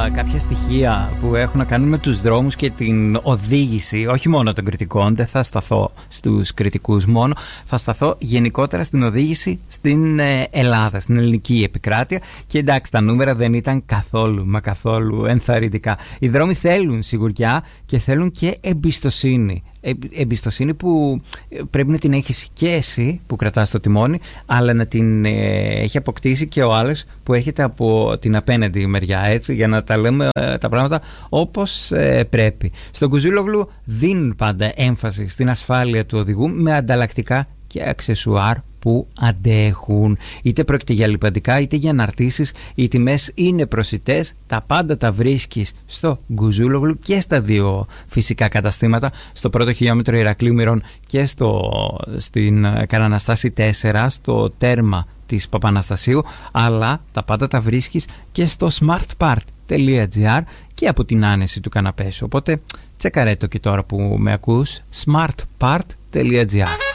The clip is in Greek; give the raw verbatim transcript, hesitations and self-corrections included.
κάποια στοιχεία που έχουν να κάνουν με τους δρόμους και την οδήγηση, όχι μόνο των κριτικών, δεν θα σταθώ στους κριτικούς μόνο, θα σταθώ γενικότερα στην οδήγηση στην Ελλάδα, στην ελληνική επικράτεια. Και εντάξει, τα νούμερα δεν ήταν καθόλου, μα καθόλου ενθαρρυντικά. Οι δρόμοι θέλουν σιγουριά και θέλουν και εμπιστοσύνη. Εμπιστοσύνη που πρέπει να την έχεις και εσύ που κρατάς το τιμόνι, αλλά να την ε, έχει αποκτήσει και ο άλλος που έρχεται από την απέναντι μεριά, έτσι, για να τα λέμε ε, τα πράγματα όπως ε, πρέπει. Στον Κουζούλογλου δίνουν πάντα έμφαση στην ασφάλεια του οδηγού με ανταλλακτικά και αξεσουάρ που αντέχουν. Είτε πρόκειται για λιπαντικά είτε για αναρτήσεις, οι τιμές είναι προσιτές, τα πάντα τα βρίσκεις στο Γκουζούλογλου και στα δύο φυσικά καταστήματα, στο πρώτο χιλιόμετρο Ηρακλείου Μυρών και στο, στην Καραναστάση τέσσερα, στο τέρμα της Παπαναστασίου, αλλά τα πάντα τα βρίσκεις και στο smartpart τελεία gr και από την άνεση του καναπέ σου. Οπότε τσεκαρέτο και τώρα που με ακούς, smartpart τελεία gr.